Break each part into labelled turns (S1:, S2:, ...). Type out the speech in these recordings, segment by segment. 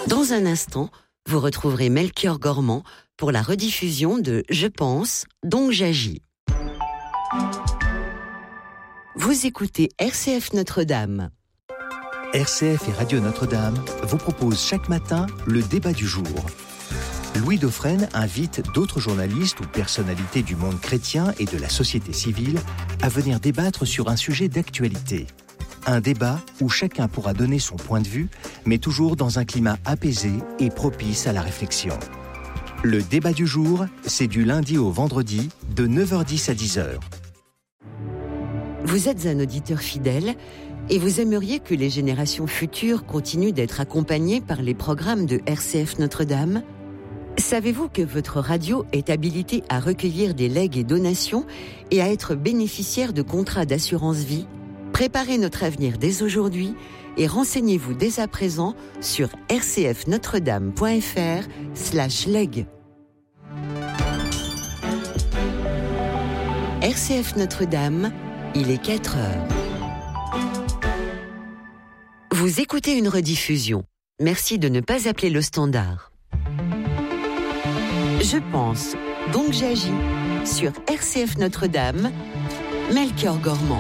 S1: Dans un instant, vous retrouverez Melchior Gormand pour la rediffusion de « Je pense, donc j'agis ». Vous écoutez RCF Notre-Dame.
S2: RCF et Radio Notre-Dame vous proposent chaque matin le débat du jour. Louis Dauphren invite d'autres journalistes ou personnalités du monde chrétien et de la société civile à venir débattre sur un sujet d'actualité. Un débat où chacun pourra donner son point de vue, mais toujours dans un climat apaisé et propice à la réflexion. Le débat du jour, c'est du lundi au vendredi, de 9h10 à 10h.
S1: Vous êtes un auditeur fidèle et vous aimeriez que les générations futures continuent d'être accompagnées par les programmes de RCF Notre-Dame ? Savez-vous que votre radio est habilitée à recueillir des legs et donations et à être bénéficiaire de contrats d'assurance vie ? Préparez notre avenir dès aujourd'hui et renseignez-vous dès à présent sur rcfnotredame.fr/leg. RCF Notre-Dame, il est 4 heures. Vous écoutez une rediffusion. Merci de ne pas appeler le standard. Je pense, donc j'agis sur RCF Notre-Dame, Melchior Gormand.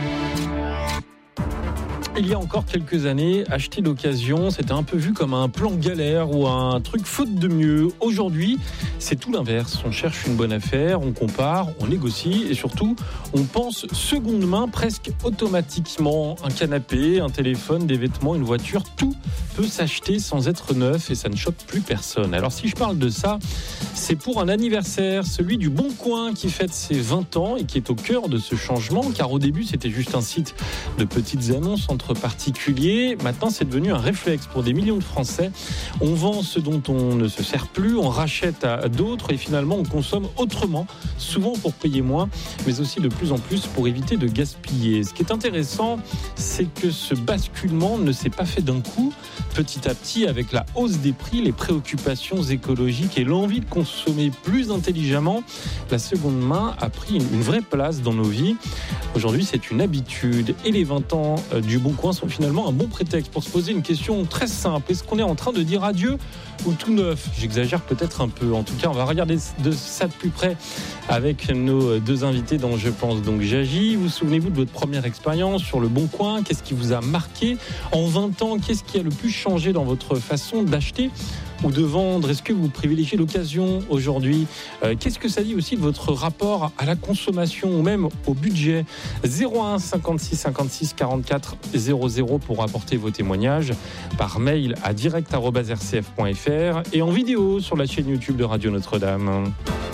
S3: Il y a encore quelques années, acheter d'occasion, c'était un peu vu comme un plan galère ou un truc faute de mieux. Aujourd'hui, c'est tout l'inverse. On cherche une bonne affaire, on compare, on négocie et surtout, on pense seconde main presque automatiquement. Un canapé, un téléphone, des vêtements, une voiture, tout peut s'acheter sans être neuf et ça ne choque plus personne. Alors si je parle de ça, c'est pour un anniversaire, celui du Bon Coin qui fête ses 20 ans et qui est au cœur de ce changement, car au début, c'était juste un site de petites annonces entre particuliers. Maintenant, c'est devenu un réflexe pour des millions de Français. On vend ce dont on ne se sert plus, on rachète à d'autres et finalement, on consomme autrement, souvent pour payer moins, mais aussi de plus en plus pour éviter de gaspiller. Ce qui est intéressant, c'est que ce basculement ne s'est pas fait d'un coup. Petit à petit, avec la hausse des prix, les préoccupations écologiques et l'envie de consommer plus intelligemment, la seconde main a pris une vraie place dans nos vies. Aujourd'hui, c'est une habitude et les 20 ans du Bon Coin sont finalement un bon prétexte pour se poser une question très simple. Est-ce qu'on est en train de dire adieu ou tout neuf ? J'exagère peut-être un peu. En tout cas, on va regarder de ça de plus près avec nos deux invités dans Je pense donc j'agis. Vous souvenez-vous de votre première expérience sur le Bon Coin ? Qu'est-ce qui vous a marqué ? En 20 ans, qu'est-ce qui a le plus changé dans votre façon d'acheter ou de vendre? Est-ce que vous privilégiez l'occasion aujourd'hui ? Qu'est-ce que ça dit aussi de votre rapport à la consommation ou même au budget ? 01 56 56 44 00 pour apporter vos témoignages, par mail à direct@rcf.fr et en vidéo sur la chaîne YouTube de Radio Notre-Dame.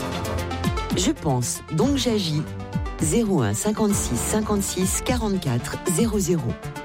S1: Je pense, donc j'agis. 01 56 56 44 00.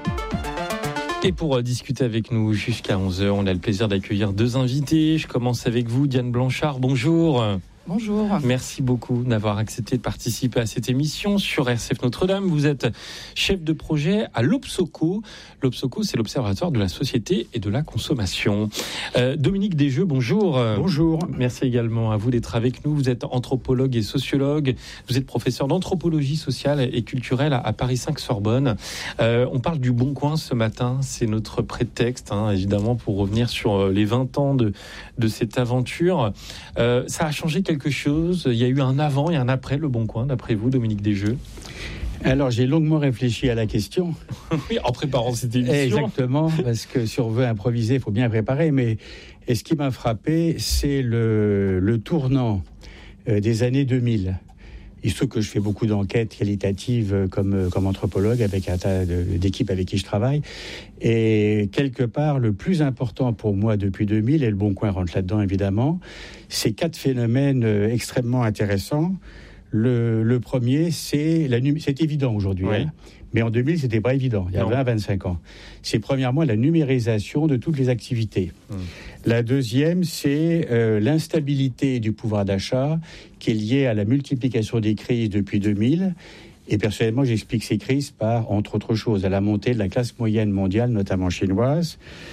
S3: Et pour discuter avec nous jusqu'à 11h, on a le plaisir d'accueillir deux invités. Je commence avec vous, Diane Blanchard. Bonjour.
S4: Bonjour.
S3: Merci beaucoup d'avoir accepté de participer à cette émission sur RCF Notre-Dame. Vous êtes chef de projet à l'Obsoco. L'Obsoco, c'est l'Observatoire de la société et de la consommation. Dominique Desjeux, bonjour.
S5: Bonjour.
S3: Merci également à vous d'être avec nous. Vous êtes anthropologue et sociologue. Vous êtes professeur d'anthropologie sociale et culturelle à Paris 5 Sorbonne. On parle du Bon Coin ce matin. C'est notre prétexte, évidemment, pour revenir sur les 20 ans de cette aventure. Ça a changé quelque chose. Il y a eu un avant et un après le Bon Coin, d'après vous, Dominique Desjeux?
S5: Alors, j'ai longuement réfléchi à la question.
S3: Oui, en préparant cette émission.
S5: Exactement, parce que si on veut improviser, il faut bien préparer. Mais ce qui m'a frappé, c'est le tournant des années 2000. Il se trouve que je fais beaucoup d'enquêtes qualitatives comme anthropologue avec un tas d'équipes avec qui je travaille. Et quelque part, le plus important pour moi depuis 2000, et le Bon Coin rentre là-dedans évidemment, c'est 4 phénomènes extrêmement intéressants. Le premier, c'est évident aujourd'hui,
S3: oui.
S5: Mais en 2000, c'était pas évident, il y a 20-25 ans. C'est premièrement la numérisation de toutes les activités. La deuxième, c'est l'instabilité du pouvoir d'achat qui est liée à la multiplication des crises depuis 2000. Et personnellement, j'explique ces crises par, entre autres choses, à la montée de la classe moyenne mondiale, notamment chinoise,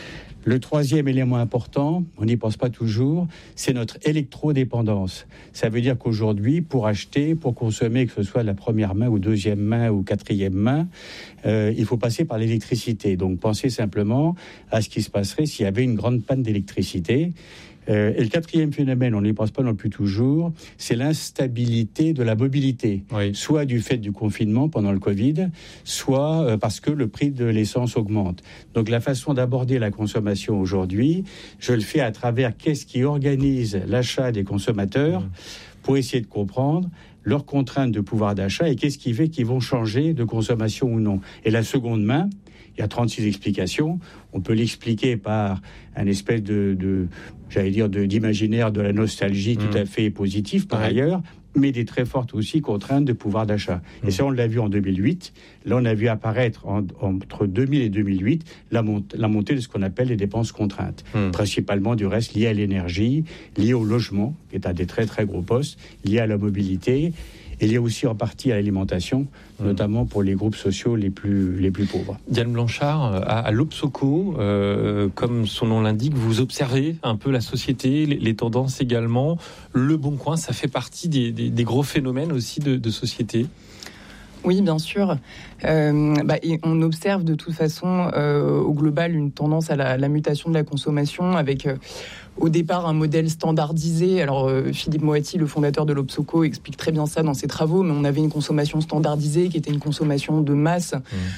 S5: Le troisième élément important, on n'y pense pas toujours, c'est notre électrodépendance. Ça veut dire qu'aujourd'hui, pour acheter, pour consommer, que ce soit de la première main ou deuxième main ou quatrième main, il faut passer par l'électricité. Donc pensez simplement à ce qui se passerait s'il y avait une grande panne d'électricité. Et le quatrième phénomène, on n'y pense pas non plus toujours, c'est l'instabilité de la mobilité. Oui. Soit du fait du confinement pendant le Covid, soit parce que le prix de l'essence augmente. Donc la façon d'aborder la consommation aujourd'hui, je le fais à travers qu'est-ce qui organise l'achat des consommateurs pour essayer de comprendre leurs contraintes de pouvoir d'achat et qu'est-ce qui fait qu'ils vont changer de consommation ou non. Et la seconde main, il y a 36 explications. On peut l'expliquer par un espèce d'imaginaire de la nostalgie tout à fait positif par ailleurs, mais des très fortes aussi contraintes de pouvoir d'achat. Et ça, on l'a vu en 2008. Là, on a vu apparaître entre 2000 et 2008 la montée de ce qu'on appelle les dépenses contraintes, principalement du reste liées à l'énergie, liées au logement, qui est un des très très gros postes, liées à la mobilité, et liées aussi en partie à l'alimentation, notamment pour les groupes sociaux les plus pauvres.
S3: Diane Blanchard, à l'Obsoco, comme son nom l'indique, vous observez un peu la société, les tendances également. Le Bon Coin, ça fait partie des gros phénomènes aussi de société.
S4: Oui, bien sûr. Et on observe de toute façon au global une tendance à la mutation de la consommation avec au départ un modèle standardisé. Alors Philippe Moati, le fondateur de l'Obsoco, explique très bien ça dans ses travaux, mais on avait une consommation standardisée qui était une consommation de masse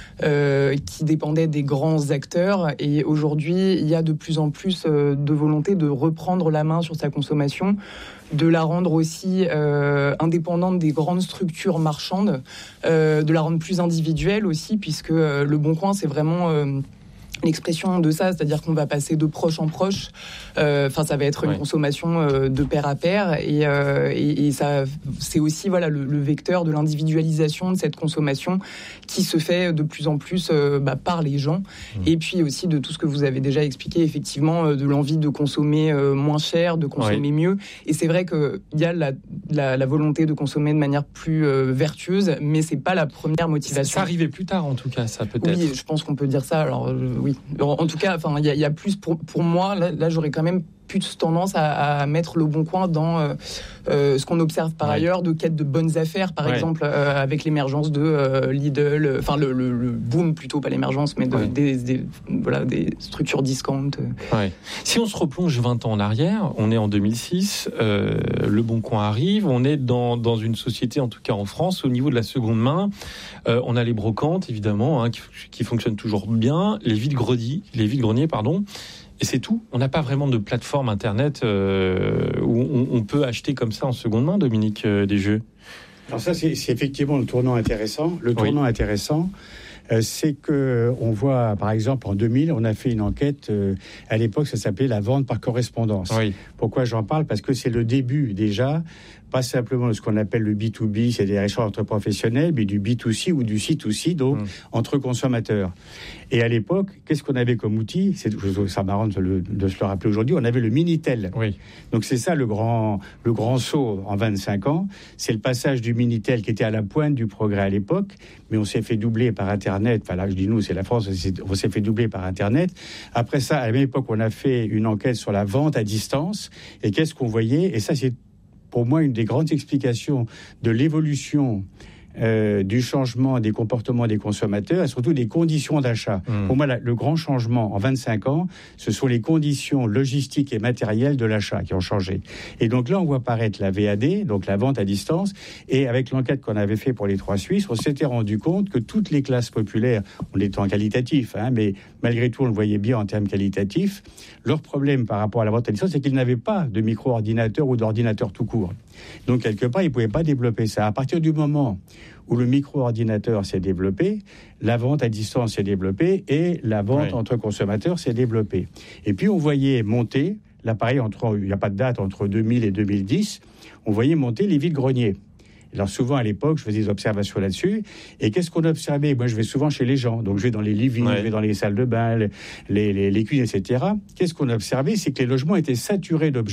S4: qui dépendait des grands acteurs. Et aujourd'hui, il y a de plus en plus de volonté de reprendre la main sur sa consommation, de la rendre aussi indépendante des grandes structures marchandes, de la rendre plus individuelle aussi, puisque le Bon Coin, c'est vraiment l'expression de ça, c'est-à-dire qu'on va passer de proche en proche. Ça va être une consommation de pair à pair, et ça, c'est aussi le vecteur de l'individualisation de cette consommation qui se fait de plus en plus par les gens, et puis aussi de tout ce que vous avez déjà expliqué, effectivement, de l'envie de consommer moins cher, de consommer mieux. Et c'est vrai qu'il y a la volonté de consommer de manière plus vertueuse, mais c'est pas la première motivation.
S3: Ça arrivait plus tard, en tout cas, ça peut-être.
S4: Oui, je pense qu'on peut dire ça. Alors oui. En tout cas, il y a plus pour moi. Là, j'aurais quand même plus tendance à mettre le Bon Coin dans ce qu'on observe par ailleurs de quête de bonnes affaires, par exemple, avec l'émergence de Lidl, le boom plutôt, pas l'émergence, mais des structures discount.
S3: Si on se replonge 20 ans en arrière, on est en 2006, le Bon Coin arrive, on est dans une société, en tout cas en France, au niveau de la seconde main, on a les brocantes, évidemment, qui fonctionnent toujours bien, les vides-greniers, et c'est tout. On n'a pas vraiment de plateforme internet où on peut acheter comme ça en seconde main, Dominique Desjeux.
S5: Alors ça, c'est effectivement le tournant intéressant. Le tournant intéressant, c'est que on voit, par exemple, en 2000, on a fait une enquête. À l'époque, ça s'appelait la vente par correspondance. Pourquoi j'en parle ? Parce que c'est le début déjà, pas simplement de ce qu'on appelle le B2B, c'est des échanges entre professionnels, mais du B2C ou du C2C, donc entre consommateurs. Et à l'époque, qu'est-ce qu'on avait comme outil ? Je trouve ça marrant de se le rappeler aujourd'hui. On avait le Minitel. Donc c'est ça le grand saut en 25 ans. C'est le passage du Minitel qui était à la pointe du progrès à l'époque, mais on s'est fait doubler par Internet. Enfin là, je dis nous, c'est la France. On s'est fait doubler par Internet. Après ça, à la même époque, on a fait une enquête sur la vente à distance. Et qu'est-ce qu'on voyait ? Et ça, c'est pour moi une des grandes explications de l'évolution du changement des comportements des consommateurs et surtout des conditions d'achat. Pour moi, le grand changement en 25 ans, ce sont les conditions logistiques et matérielles de l'achat qui ont changé. Et donc là, on voit apparaître la VAD, donc la vente à distance, et avec l'enquête qu'on avait fait pour les 3 Suisses, on s'était rendu compte que toutes les classes populaires, on est en qualitatif, mais malgré tout, on le voyait bien en termes qualitatifs, leur problème par rapport à la vente à distance, c'est qu'ils n'avaient pas de micro-ordinateur ou d'ordinateur tout court. Donc, quelque part, ils ne pouvaient pas développer ça. À partir du moment où le micro-ordinateur s'est développé, la vente à distance s'est développée et la vente entre consommateurs s'est développée. Et puis, on voyait monter, là, pareil, il n'y a pas de date, entre 2000 et 2010, on voyait monter les vides-greniers. Alors souvent à l'époque, je faisais des observations là-dessus. Et qu'est-ce qu'on observait ? Moi, je vais souvent chez les gens. Donc je vais dans les living, je vais dans les salles de bain, les cuisines, etc. Qu'est-ce qu'on observait ? C'est que les logements étaient saturés d'objets.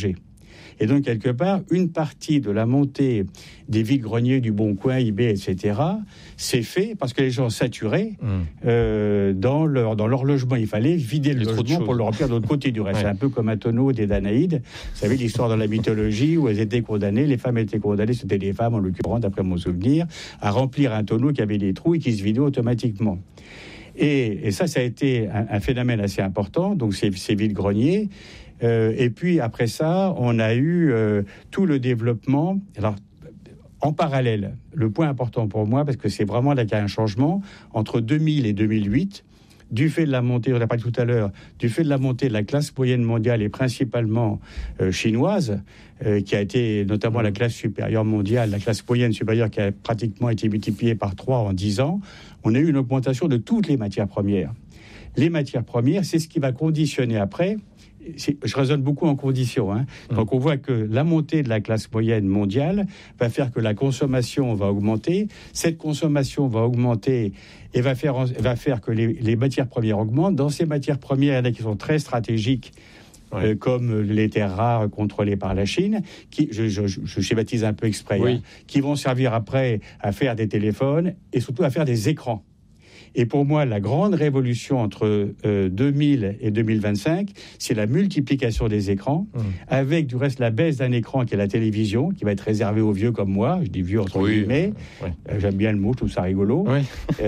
S5: Et donc, quelque part, une partie de la montée des vide-greniers du Boncoin, eBay, etc., c'est fait parce que les gens saturaient dans leur logement. Il fallait vider le logement pour le remplir de l'autre côté du reste. Ouais. C'est un peu comme un tonneau des Danaïdes. Vous savez, l'histoire dans la mythologie où elles étaient condamnées, les femmes étaient condamnées, c'était des femmes en l'occurrence, d'après mon souvenir, à remplir un tonneau qui avait des trous et qui se vidait automatiquement. Et ça a été un phénomène assez important, donc ces vide-greniers. Et puis après ça, on a eu tout le développement. Alors, en parallèle, le point important pour moi, parce que c'est vraiment là qu'il y a un changement, entre 2000 et 2008, du fait de la montée, on l'a parlé tout à l'heure, du fait de la montée de la classe moyenne mondiale et principalement chinoise, qui a été notamment la classe supérieure mondiale, la classe moyenne supérieure qui a pratiquement été multipliée par 3 en 10 ans, on a eu une augmentation de toutes les matières premières. Les matières premières, c'est ce qui va conditionner après. Je raisonne beaucoup en conditions. Donc on voit que la montée de la classe moyenne mondiale va faire que la consommation va augmenter. Cette consommation va augmenter et va faire que les matières premières augmentent. Dans ces matières premières, il y en a qui sont très stratégiques, comme les terres rares contrôlées par la Chine, qui, je schématise un peu exprès, qui vont servir après à faire des téléphones et surtout à faire des écrans. Et pour moi, la grande révolution entre 2000 et 2025, c'est la multiplication des écrans, avec du reste la baisse d'un écran qui est la télévision, qui va être réservée aux vieux comme moi. Je dis vieux entre guillemets. J'aime bien le mot, je trouve ça rigolo. Non,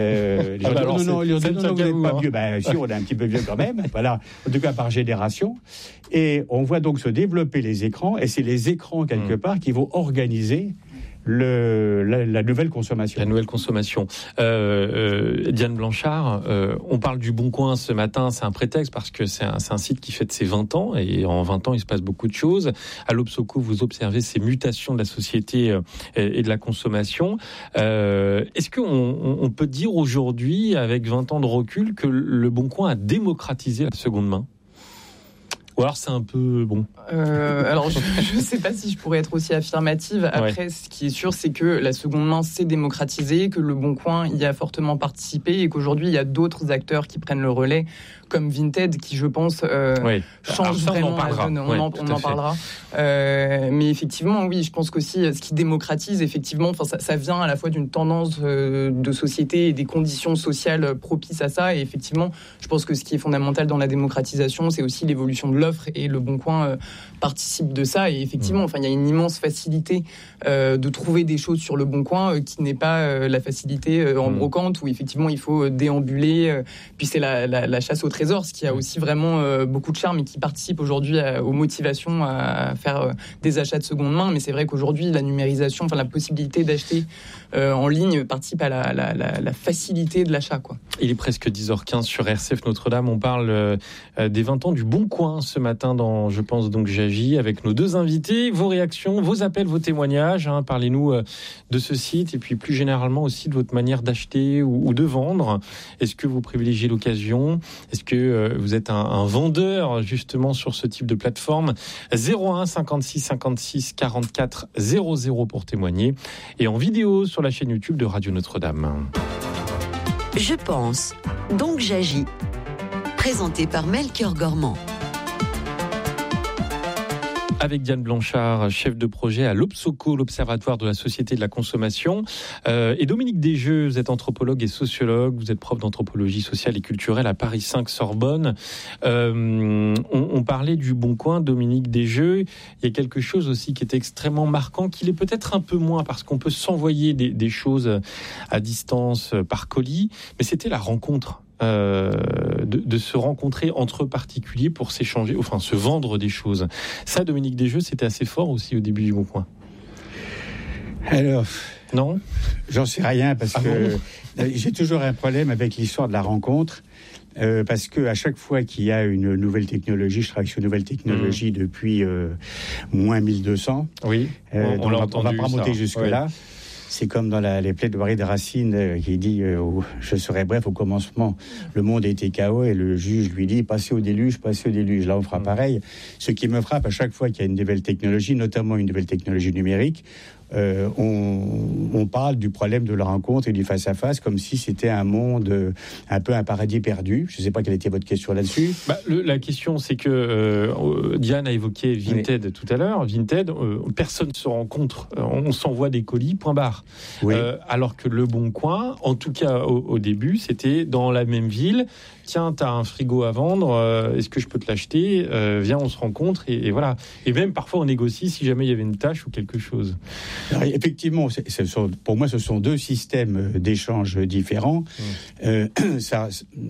S5: vous n'êtes pas vieux. Si, on est un petit peu vieux quand même. Voilà, en tout cas par génération. Et on voit donc se développer les écrans, et c'est les écrans quelque part qui vont organiser la nouvelle consommation.
S3: La nouvelle consommation. Diane Blanchard, on parle du Boncoin ce matin, c'est un prétexte parce que c'est un site qui fête ses 20 ans et en 20 ans il se passe beaucoup de choses. À l'Obsoco, vous observez ces mutations de la société et de la consommation. Est-ce qu'on peut dire aujourd'hui, avec 20 ans de recul, que le Boncoin a démocratisé la seconde main ? Ou alors c'est un peu bon.
S4: Alors je ne sais pas si je pourrais être aussi affirmative. Après, ce qui est sûr, c'est que la seconde main s'est démocratisée, que le Boncoin y a fortement participé et qu'aujourd'hui il y a d'autres acteurs qui prennent le relais, comme Vinted, qui je pense change vraiment la donne. On en parlera. Mais effectivement, oui, je pense qu'aussi ce qui démocratise, effectivement, ça vient à la fois d'une tendance de société et des conditions sociales propices à ça. Et effectivement, je pense que ce qui est fondamental dans la démocratisation, c'est aussi l'évolution de l'offre, et le Boncoin participe de ça. Et effectivement, il y a une immense facilité de trouver des choses sur le Boncoin qui n'est pas la facilité en brocante, où effectivement il faut déambuler. Puis c'est la chasse au trésor, ce qui a aussi vraiment beaucoup de charme et qui participe aujourd'hui aux motivations à faire des achats de seconde main. Mais c'est vrai qu'aujourd'hui, la numérisation, la possibilité d'acheter en ligne participe à la facilité de l'achat, quoi.
S3: Il est presque 10h15 sur RCF Notre-Dame. On parle des 20 ans du Boncoin ce matin dans Je pense donc j'agis, avec nos deux invités. Vos réactions, vos appels, vos témoignages. Parlez-nous de ce site et puis plus généralement aussi de votre manière d'acheter ou de vendre. Est-ce que vous privilégiez l'occasion ? Est-ce que vous êtes un vendeur justement sur ce type de plateforme ? 01 56 56 44 00 pour témoigner, et en vidéo sur la chaîne YouTube de Radio Notre-Dame.
S1: Je pense, donc j'agis. Présenté par Melchior Gormand.
S3: Avec Diane Blanchard, chef de projet à l'Obsoco, l'Observatoire de la Société de la Consommation. Et Dominique Desjeux, vous êtes anthropologue et sociologue, vous êtes prof d'anthropologie sociale et culturelle à Paris 5 Sorbonne. On parlait du Boncoin, Dominique Desjeux. Il y a quelque chose aussi qui est extrêmement marquant, qu'il est peut-être un peu moins, parce qu'on peut s'envoyer des choses à distance par colis, mais c'était la rencontre. De se rencontrer entre particuliers pour s'échanger, enfin se vendre des choses. Ça, Dominique Desjeux, c'était assez fort aussi au début du Boncoin.
S5: Alors,
S3: non,
S5: j'en sais rien, parce que j'ai toujours un problème avec l'histoire de la rencontre. Parce que à chaque fois qu'il y a une nouvelle technologie, je travaille sur une nouvelle technologie depuis moins 1200.
S3: Oui,
S5: on va pas remonter jusque-là. C'est comme dans les plaidoiries de Racine qui dit je serai bref, au commencement le monde était chaos, et le juge lui dit passez au déluge. Là on fera pareil. Ce qui me frappe à chaque fois qu'il y a une nouvelle technologie, notamment une nouvelle technologie numérique, on parle du problème de la rencontre et du face-à-face comme si c'était un monde, un peu un paradis perdu. Je ne sais pas quelle était votre question là-dessus.
S3: La question, c'est que Diane a évoqué Vinted tout à l'heure. Vinted, personne ne se rencontre. On s'envoie des colis, point barre. Oui. Alors que Le Bon Coin, en tout cas au début, c'était dans la même ville. Tiens, t'as un frigo à vendre, est-ce que je peux te l'acheter ? Viens, on se rencontre et voilà. Et même parfois on négocie si jamais il y avait une tâche ou quelque chose.
S5: Alors, effectivement, pour moi, ce sont deux systèmes d'échange différents. Ça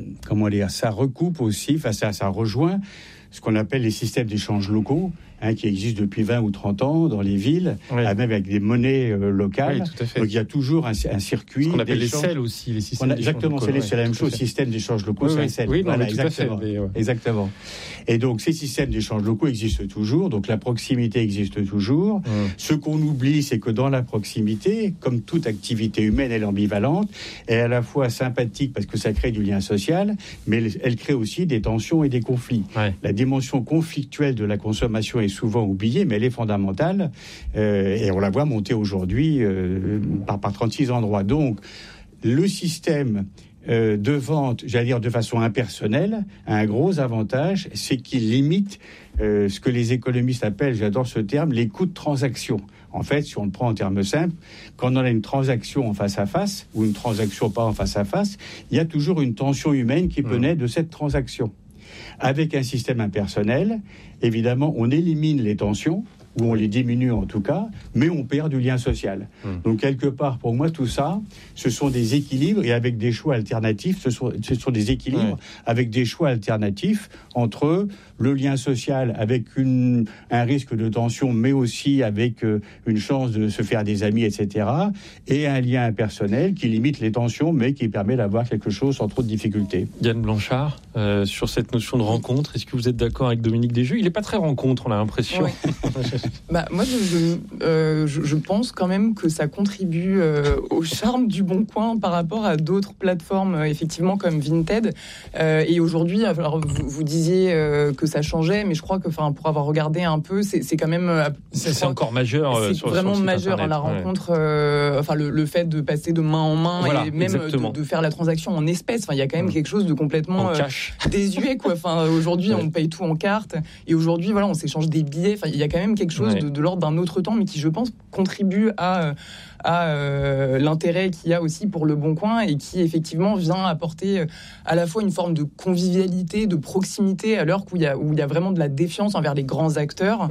S5: recoupe aussi, ça rejoint ce qu'on appelle les systèmes d'échange locaux, qui existent depuis 20 ou 30 ans dans les villes, même avec des monnaies locales.
S3: Oui, tout à fait.
S5: Donc il y a toujours un circuit.
S3: Ce qu'on appelle les SEL aussi, les systèmes d'échange
S5: exactement,
S3: locaux.
S5: C'est la même chose, système d'échange locaux, c'est un SEL.
S3: Oui,
S5: voilà,
S3: exactement.
S5: Exactement. Et donc ces systèmes d'échange locaux existent toujours, donc la proximité existe toujours. Ce qu'on oublie, c'est que dans la proximité, comme toute activité humaine, elle est ambivalente, elle est à la fois sympathique parce que ça crée du lien social, mais elle crée aussi des tensions et des conflits. Ouais. La dimension conflictuelle de la consommation est souvent oubliée, mais elle est fondamentale, et on la voit monter aujourd'hui par 36 endroits. Donc, le système de vente, j'allais dire de façon impersonnelle, a un gros avantage, c'est qu'il limite ce que les économistes appellent, j'adore ce terme, les coûts de transaction. En fait, si on le prend en termes simples, quand on a une transaction en face à face, ou une transaction pas en face à face, il y a toujours une tension humaine qui peut naître de cette transaction. Avec un système impersonnel, évidemment, on élimine les tensions, ou on les diminue en tout cas, mais on perd du lien social. Donc quelque part, pour moi, tout ça, ce sont des équilibres, et avec des choix alternatifs, ce sont des équilibres avec des choix alternatifs entre le lien social avec un risque de tension, mais aussi avec une chance de se faire des amis, etc., et un lien impersonnel qui limite les tensions, mais qui permet d'avoir quelque chose sans trop de difficultés.
S3: Yann Blanchard, sur cette notion de rencontre, est-ce que vous êtes d'accord avec Dominique Desjeux ? Il n'est pas très rencontre, on a l'impression.
S4: Moi, je pense quand même que ça contribue au charme du Bon Coin par rapport à d'autres plateformes, effectivement, comme Vinted. Et aujourd'hui, alors, vous disiez que ça changeait, mais je crois que, pour avoir regardé un peu, c'est quand même...
S3: C'est encore majeur.
S4: C'est vraiment majeur, Internet, la rencontre, le fait de passer de main en main, et même de faire la transaction en espèces. Il y a quand même quelque chose de complètement désuet, quoi. Aujourd'hui, on paye tout en carte, et aujourd'hui, on s'échange des billets. Il y a quand même quelque chose de l'ordre d'un autre temps, mais qui, je pense, contribue à l'intérêt qu'il y a aussi pour Le Bon Coin, et qui, effectivement, vient apporter à la fois une forme de convivialité, de proximité, à l'heure où il y a vraiment de la défiance envers les grands acteurs.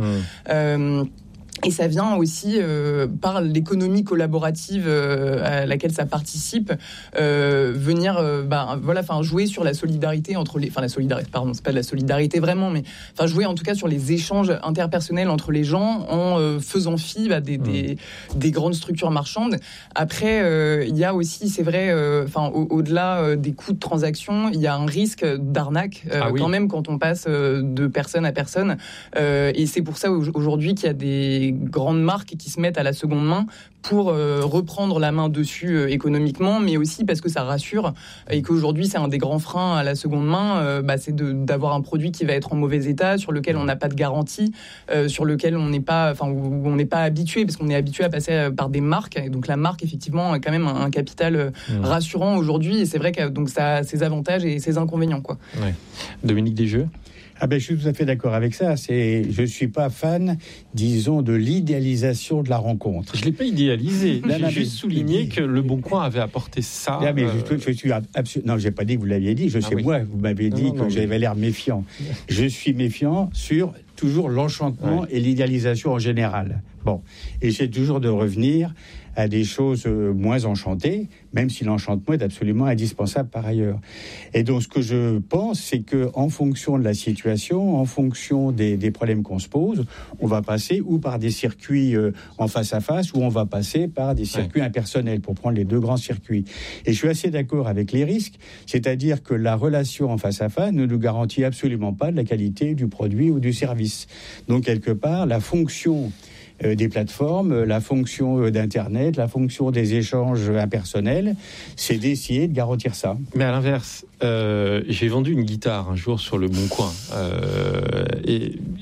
S4: Et ça vient aussi par l'économie collaborative à laquelle ça participe, venir jouer sur la solidarité entre les... la solidarité, pardon, c'est pas de la solidarité vraiment, mais jouer en tout cas sur les échanges interpersonnels entre les gens en faisant fi des grandes structures marchandes. Après, il y a aussi, c'est vrai, au-delà des coûts de transaction, il y a un risque d'arnaque quand même quand on passe de personne à personne. Et c'est pour ça aujourd'hui qu'il y a des grandes marques qui se mettent à la seconde main pour reprendre la main dessus économiquement, mais aussi parce que ça rassure, et qu'aujourd'hui c'est un des grands freins à la seconde main, c'est d'avoir un produit qui va être en mauvais état, sur lequel on n'a pas de garantie, sur lequel on n'est pas, où on n'est pas habitué, parce qu'on est habitué à passer par des marques, et donc la marque effectivement a quand même un capital rassurant aujourd'hui, et c'est vrai que donc ça a ses avantages et ses inconvénients, quoi. Ouais.
S3: Dominique Desjeux.
S5: Je suis tout à fait d'accord avec ça. Je suis pas fan, disons, de l'idéalisation de la rencontre.
S3: Je l'ai pas idéalisé. J'ai juste souligné que Le Bon Coin avait apporté ça.
S5: Je suis absolument. Non, j'ai pas dit que vous l'aviez dit. Moi, vous m'avez dit que j'avais l'air méfiant. Je suis méfiant sur toujours l'enchantement et l'idéalisation en général. Et j'essaie toujours de revenir à des choses moins enchantées, même si l'enchantement est absolument indispensable par ailleurs. Et donc, ce que je pense, c'est que en fonction de la situation, en fonction des problèmes qu'on se pose, on va passer ou par des circuits en face à face, ou on va passer par des circuits impersonnels, pour prendre les deux grands circuits. Et je suis assez d'accord avec les risques, c'est-à-dire que la relation en face à face ne nous garantit absolument pas de la qualité du produit ou du service. Donc, quelque part, la fonction des plateformes, la fonction d'Internet, la fonction des échanges impersonnels, c'est d'essayer de garantir ça.
S3: Mais à l'inverse, j'ai vendu une guitare un jour sur Le Bon Coin. Et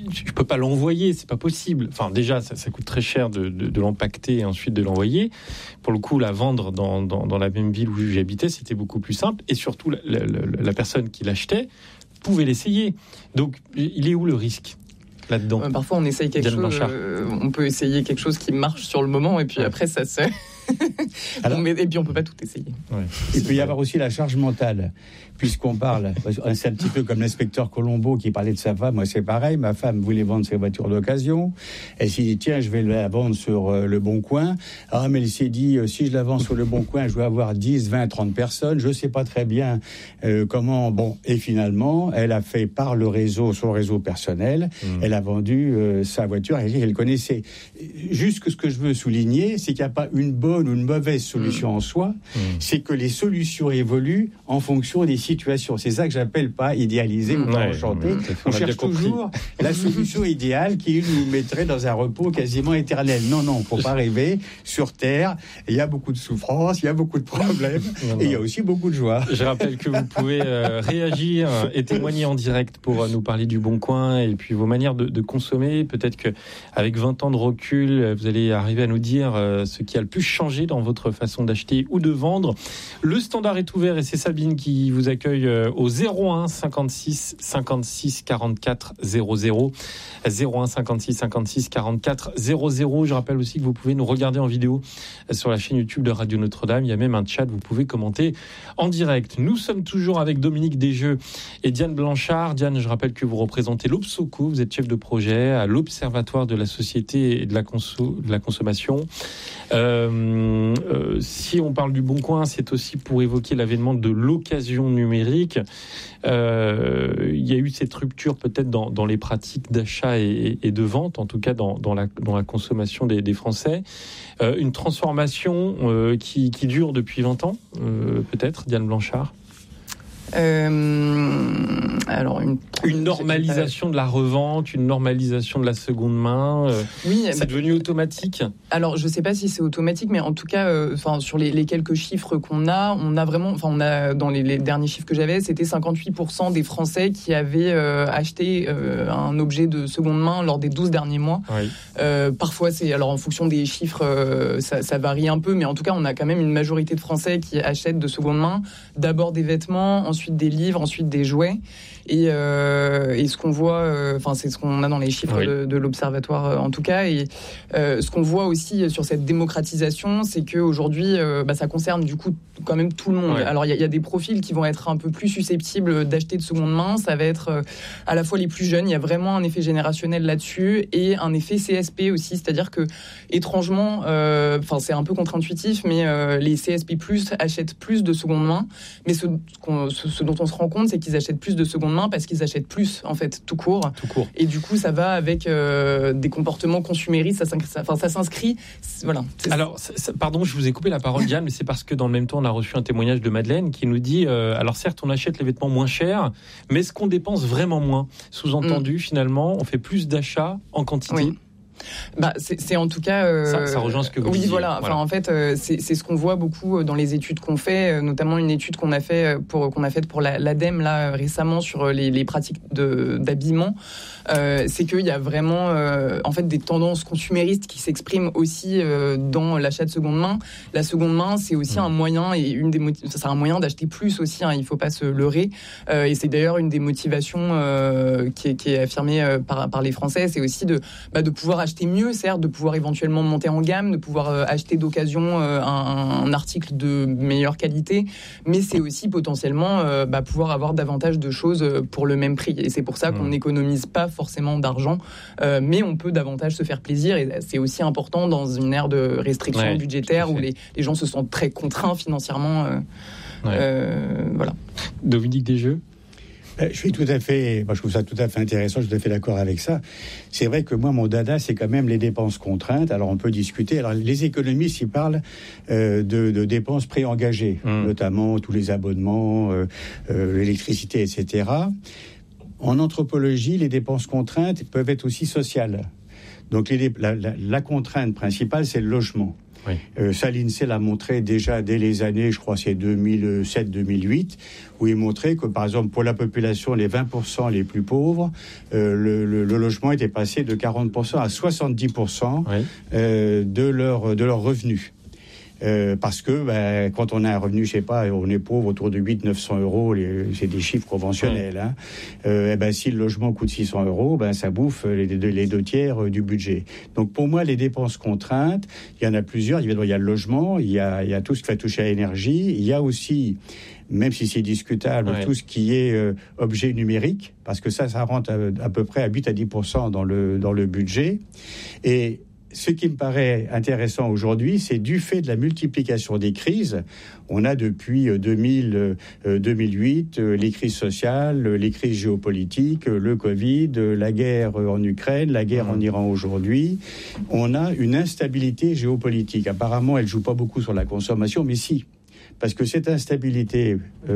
S3: je peux pas l'envoyer, c'est pas possible. Enfin, déjà, ça coûte très cher de l'empaqueter et ensuite de l'envoyer. Pour le coup, la vendre dans la même ville où j'habitais, c'était beaucoup plus simple. Et surtout, la personne qui l'achetait pouvait l'essayer. Donc, il est où le risque là-dedans?
S4: Parfois, on essaye quelque chose. On peut essayer quelque chose qui marche sur le moment, et puis après, ça se. Et puis on peut pas tout essayer.
S5: Ouais. Il peut y avoir aussi la charge mentale, puisqu'on parle, c'est un petit peu comme l'inspecteur Colombo qui parlait de sa femme. Moi c'est pareil, ma femme voulait vendre ses voitures d'occasion, elle s'est dit tiens je vais la vendre sur le Bon Coin. Mais elle s'est dit si je la vends sur le Bon Coin je vais avoir 10, 20, 30 personnes, je sais pas très bien comment, et finalement elle a fait par le réseau, son réseau personnel, elle a vendu sa voiture, elle connaissait. Juste que ce que je veux souligner, c'est qu'il n'y a pas une bonne ou une mauvaise solution en soi, c'est que les solutions évoluent en fonction des situations. C'est ça que j'appelle pas idéaliser ou pas enchanter. On cherche toujours la solution idéale qui nous mettrait dans un repos quasiment éternel. Non, faut pas rêver. Sur Terre, il y a beaucoup de souffrances, il y a beaucoup de problèmes, et il y a aussi beaucoup de joie.
S3: Je rappelle que vous pouvez réagir et témoigner en direct pour nous parler du Bon Coin et puis vos manières de consommer. Peut-être qu'avec 20 ans de recul, vous allez arriver à nous dire ce qui a le plus changé dans votre façon d'acheter ou de vendre. Le standard est ouvert et c'est Sabine qui vous accueille au 01 56 56 44 00. 01 56 56 44 00. Je rappelle aussi que vous pouvez nous regarder en vidéo sur la chaîne YouTube de Radio Notre-Dame. Il y a même un chat, vous pouvez commenter en direct. Nous sommes toujours avec Dominique Desjeux et Diane Blanchard. Diane, je rappelle que vous représentez l'Obsoco, vous êtes chef de projet à l'Observatoire de la société et de la consommation. Si on parle du Bon Coin, c'est aussi pour évoquer l'avènement de l'occasion numérique. Il y a eu cette rupture peut-être dans les pratiques d'achat et de vente, en tout cas dans la consommation des Français. Une transformation qui dure depuis 20 ans, peut-être, Diane Blanchard.
S4: Alors
S3: une normalisation de la revente, une normalisation de la seconde main.
S4: Oui,
S3: c'est devenu automatique.
S4: Alors je sais pas si c'est automatique, mais en tout cas, sur les quelques chiffres qu'on a, on a dans les derniers chiffres que j'avais, c'était 58% des Français qui avaient acheté un objet de seconde main lors des 12 derniers mois. Oui. Parfois c'est en fonction des chiffres, ça varie un peu, mais en tout cas on a quand même une majorité de Français qui achètent de seconde main, d'abord des vêtements, ensuite des livres, ensuite des jouets. Et ce qu'on voit, c'est ce qu'on a dans les chiffres de l'Observatoire en tout cas. Et ce qu'on voit aussi sur cette démocratisation, c'est qu'aujourd'hui, ça concerne du coup quand même tout le monde. Ouais. Alors il y a des profils qui vont être un peu plus susceptibles d'acheter de seconde main. Ça va être à la fois les plus jeunes. Il y a vraiment un effet générationnel là-dessus et un effet CSP aussi, c'est-à-dire que étrangement, c'est un peu contre-intuitif, mais les CSP+ achètent plus de seconde main. Mais ce dont on se rend compte, c'est qu'ils achètent plus de seconde main parce qu'ils achètent plus en fait tout court. Et du coup ça va avec des comportements consuméristes, ça s'inscrit, voilà.
S3: Alors pardon, je vous ai coupé la parole Diane, mais c'est parce que dans le même temps on a reçu un témoignage de Madeleine qui nous dit alors certes on achète les vêtements moins chers, mais est-ce qu'on dépense vraiment moins? Sous-entendu finalement on fait plus d'achats en quantité.
S4: Oui. C'est en tout cas
S3: ça rejoint ce que vous disiez.
S4: Voilà. En fait c'est ce qu'on voit beaucoup dans les études qu'on fait, notamment une étude qu'on a faite pour l'ADEME là récemment sur les pratiques d'habillement. C'est qu'il y a vraiment en fait des tendances consuméristes qui s'expriment aussi dans l'achat de seconde main. La seconde main, c'est aussi un moyen et c'est un moyen d'acheter plus aussi. Il faut pas se leurrer. Et c'est d'ailleurs une des motivations qui est affirmée par les Français, c'est aussi de pouvoir acheter mieux, certes, de pouvoir éventuellement monter en gamme, de pouvoir acheter d'occasion un article de meilleure qualité, mais c'est aussi potentiellement pouvoir avoir davantage de choses pour le même prix. Et c'est pour ça qu'on n'économise pas forcément d'argent, mais on peut davantage se faire plaisir. Et c'est aussi important dans une ère de restriction budgétaire où les gens se sentent très contraints financièrement. Voilà.
S3: Dominique Desjeux.
S5: Je trouve ça tout à fait intéressant, je suis tout à fait d'accord avec ça. C'est vrai que moi, mon dada, c'est quand même les dépenses contraintes. Alors, on peut discuter. Alors, les économistes, ils parlent de dépenses préengagées, notamment tous les abonnements, l'électricité, etc. En anthropologie, les dépenses contraintes peuvent être aussi sociales. Donc, la contrainte principale, c'est le logement.
S3: Oui.
S5: Ça, l'INSEE l'a montré déjà dès les années, je crois, c'est 2007-2008, où il montrait que, par exemple, pour la population, les 20% les plus pauvres, le logement était passé de 40% à 70% de leurs revenus. Parce que quand on a un revenu, je sais pas, on est pauvre autour de 800-900 euros, c'est des chiffres conventionnels. Si le logement coûte 600 euros, ça bouffe les 2 tiers du budget. Donc pour moi, les dépenses contraintes, il y en a plusieurs. Il y a le logement, il y a tout ce qui va toucher à l'énergie, il y a aussi, même si c'est discutable, tout ce qui est objet numérique, parce que ça rentre à peu près à 8-10% dans le budget. Et ce qui me paraît intéressant aujourd'hui, c'est du fait de la multiplication des crises. On a depuis 2008 les crises sociales, les crises géopolitiques, le Covid, la guerre en Ukraine, la guerre en Iran aujourd'hui. On a une instabilité géopolitique. Apparemment, elle ne joue pas beaucoup sur la consommation, mais si. Parce que cette instabilité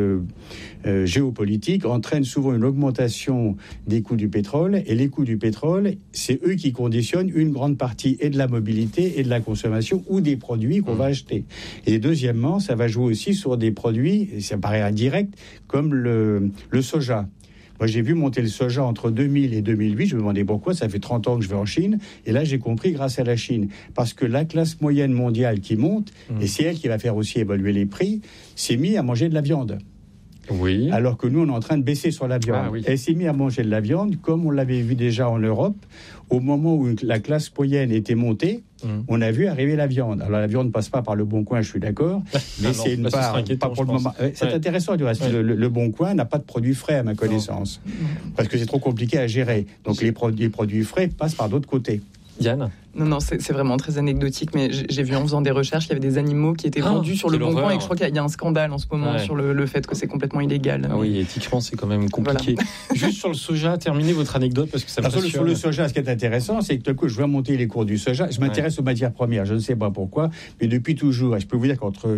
S5: géopolitique entraîne souvent une augmentation des coûts du pétrole. Et les coûts du pétrole, c'est eux qui conditionnent une grande partie et de la mobilité et de la consommation ou des produits qu'on va acheter. Et deuxièmement, ça va jouer aussi sur des produits, ça paraît indirect, comme le soja. Moi, j'ai vu monter le soja entre 2000 et 2008. Je me demandais pourquoi. Ça fait 30 ans que je vais en Chine. Et là, j'ai compris grâce à la Chine. Parce que la classe moyenne mondiale qui monte, et c'est elle qui va faire aussi évoluer les prix, s'est mise à manger de la viande.
S3: Oui.
S5: Alors que nous, on est en train de baisser sur la viande. Elle s'est mise à manger de la viande, comme on l'avait vu déjà en Europe. Au moment où la classe moyenne était montée, on a vu arriver la viande. Alors la viande ne passe pas par le Bon Coin, je suis d'accord, mais c'est une part, pas pour le moment. C'est intéressant du reste. Le Bon Coin n'a pas de produits frais à ma connaissance, parce que c'est trop compliqué à gérer. Donc les produits frais passent par d'autres côtés.
S3: Yann ?
S4: Non, c'est vraiment très anecdotique, mais j'ai vu en faisant des recherches qu'il y avait des animaux qui étaient vendus sur le Bon Coin, et je crois qu'il y a un scandale en ce moment sur le fait que c'est complètement illégal.
S3: Ah oui, éthiquement, c'est quand même compliqué. Voilà. Juste sur le soja, terminez votre anecdote parce que ça me passionne.
S5: Sur le soja, ce qui est intéressant, c'est que tout à coup, je vois monter les cours du soja. Je m'intéresse aux matières premières, je ne sais pas pourquoi, mais depuis toujours, et je peux vous dire qu'entre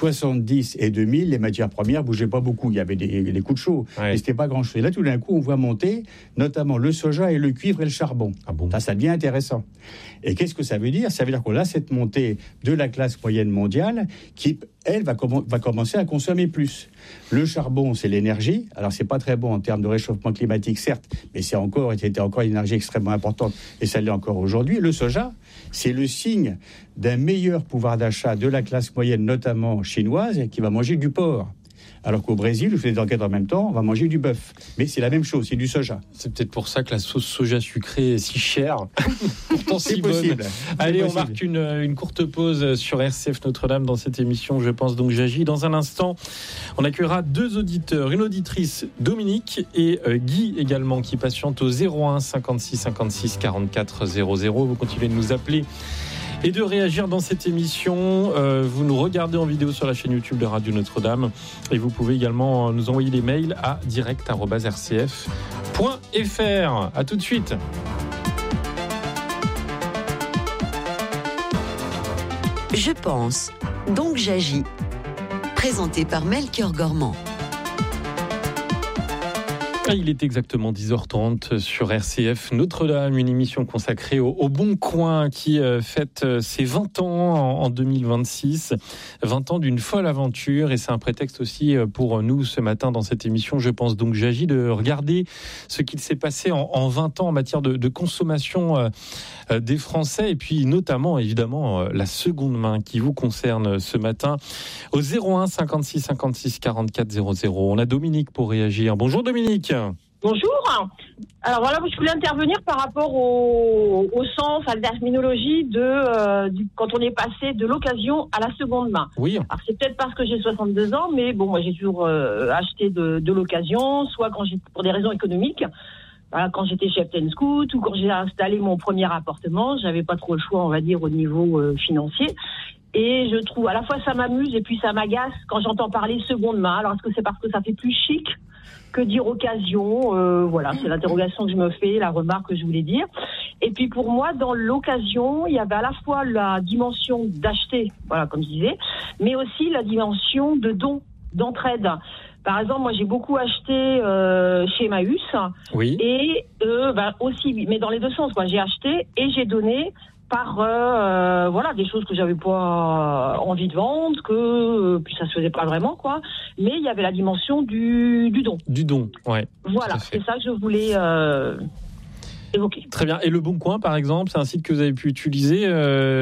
S5: 70 et 2000, les matières premières bougeaient pas beaucoup. Il y avait des coups de chaud, mais c'était pas grand-chose. Et là, tout d'un coup, on voit monter notamment le soja et le cuivre et le charbon.
S3: Ah bon ?
S5: Ça devient intéressant. Et qu'est-ce que ça veut dire ? Ça veut dire qu'on a cette montée de la classe moyenne mondiale qui, elle, va commencer à consommer plus. Le charbon, c'est l'énergie. Alors, c'est pas très bon en termes de réchauffement climatique, certes, mais c'était encore une énergie extrêmement importante, et ça l'est encore aujourd'hui. Le soja, c'est le signe d'un meilleur pouvoir d'achat de la classe moyenne, notamment chinoise, qui va manger du porc. Alors qu'au Brésil, je fais des enquêtes en même temps, on va manger du bœuf. Mais c'est la même chose, c'est du soja.
S3: C'est peut-être pour ça que la sauce soja sucrée est si chère. Pourtant si bonne. Allez, on marque une courte pause sur RCF Notre-Dame dans cette émission Je pense donc j'agis. Dans un instant, on accueillera 2 auditeurs, une auditrice, Dominique, et Guy également, qui patiente au 01 56 56 44 00. Vous continuez de nous appeler et de réagir dans cette émission. Vous nous regardez en vidéo sur la chaîne YouTube de Radio Notre-Dame, et vous pouvez également nous envoyer des mails à direct@rcf.fr. À tout de suite.
S1: Je pense, donc j'agis. Présenté par Melchior Gormand.
S3: Il est exactement 10h30 sur RCF Notre-Dame, une émission consacrée au Bon Coin qui fête ses 20 ans en 2026. 20 ans d'une folle aventure, et c'est un prétexte aussi pour nous ce matin dans cette émission. Je pense donc j'agis de regarder ce qu'il s'est passé en 20 ans en matière de consommation des Français, et puis notamment évidemment la seconde main qui vous concerne ce matin au 01 56 56 44 00. On a Dominique pour réagir. Bonjour Dominique.
S6: Bonjour. Alors voilà, je voulais intervenir par rapport au sens, à la terminologie quand on est passé de l'occasion à la seconde main.
S3: Oui.
S6: Alors c'est peut-être parce que j'ai 62 ans, mais bon, moi j'ai toujours acheté de l'occasion, soit pour des raisons économiques. Voilà, quand j'étais chef Ten Scout ou quand j'ai installé mon premier appartement, j'avais pas trop le choix, on va dire, au niveau financier. Et je trouve, à la fois ça m'amuse et puis ça m'agace quand j'entends parler seconde main. Alors est-ce que c'est parce que ça fait plus chic que dire occasion? Voilà, c'est l'interrogation que je me fais, la remarque que je voulais dire. Et puis pour moi, dans l'occasion, il y avait à la fois la dimension d'acheter, voilà, comme je disais, mais aussi la dimension de don, d'entraide. Par exemple, moi j'ai beaucoup acheté chez Emmaüs,
S3: oui.
S6: Et aussi, mais dans les deux sens, quoi. J'ai acheté et j'ai donné par des choses que j'avais pas envie de vendre, puis ça se faisait pas vraiment, quoi. Mais il y avait la dimension du don.
S3: Du don, ouais.
S6: Voilà, c'est ça que je voulais évoquer.
S3: Très bien. Et Le Bon Coin, par exemple, c'est un site que vous avez pu utiliser, Dominique ?